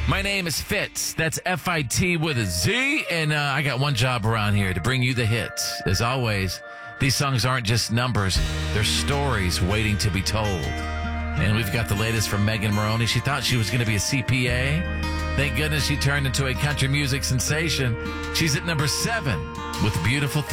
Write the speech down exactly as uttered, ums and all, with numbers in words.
My name is Fitz. That's F I T with a Z. And uh, I got one job around here to bring you the hits. As always, these songs aren't just numbers. They're stories waiting to be told. And we've got the latest from Megan Moroney. She thought she was going to be a C P A. Thank goodness she turned into a country music sensation. She's at number seven with Beautiful Thing.